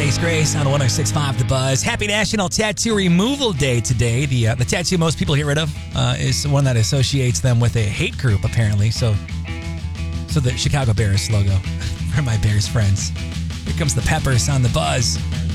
Chase Grace on 106.5 The Buzz. Happy National Tattoo Removal Day today. The tattoo most people get rid of is one that associates them with a hate group, apparently. So the Chicago Bears logo for my Bears friends. Here comes the Peppers on The Buzz.